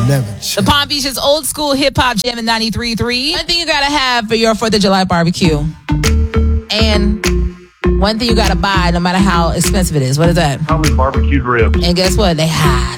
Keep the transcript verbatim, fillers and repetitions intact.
never change. The Palm Beach is old school hip hop jam in ninety-three point three. One thing you gotta have for your fourth of July barbecue. And one thing you gotta buy no matter how expensive it is. What is that? Probably barbecued ribs. And guess what? They hide.